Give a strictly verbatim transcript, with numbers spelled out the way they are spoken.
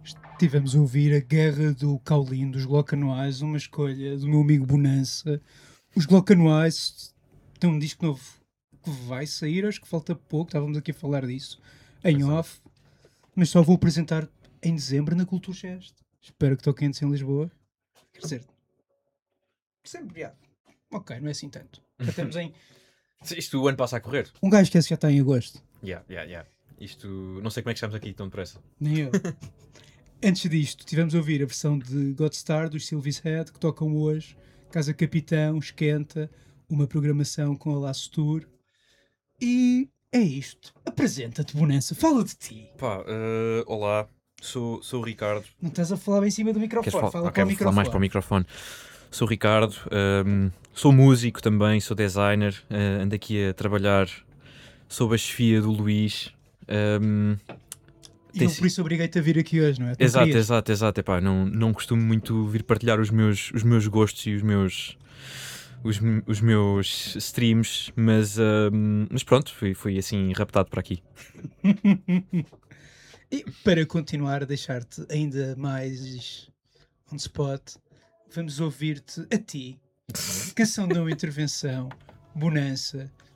Estivemos a ouvir a Guerra do Caolin dos Glockenwise, uma escolha do meu amigo Bonança. Os Glockenwise têm um disco novo que vai sair, acho que falta pouco, estávamos aqui a falar disso em Exato. off, mas só vou apresentar em dezembro na Culturfest. Espero que toquem antes em Lisboa. Quer dizer, sempre, já. Ok, não é assim tanto. Já estamos em... Isto o ano passa a correr. Um gajo que esse já está em agosto. Yeah, yeah, yeah. Isto, não sei como é que estamos aqui tão depressa. Nem eu. Antes disto, tivemos a ouvir a versão de Godstar dos Sylvie's Head, que tocam hoje, Casa Capitão, Esquenta, uma programação com a Laço Tour. E é isto. Apresenta-te, Bonança. Fala de ti. Pá, uh, olá, sou, sou o Ricardo. Não estás a falar bem em cima do microfone. Queres fal- Fala ok, para o vou microfone. falar mais para o microfone. Sou o Ricardo, um, sou músico também, sou designer, uh, ando aqui a trabalhar sob a chefia do Luís. Um, E tem eu si- por isso obriguei-te a vir aqui hoje, não é? Tu Exato, querias. exato, exato. Epá, não, não costumo muito vir partilhar os meus, os meus gostos e os meus, os, me- os meus streams, mas, um, mas pronto, fui, fui assim raptado para aqui. E para continuar a deixar-te ainda mais on spot, vamos ouvir-te a ti. Canção de uma intervenção, Bonança.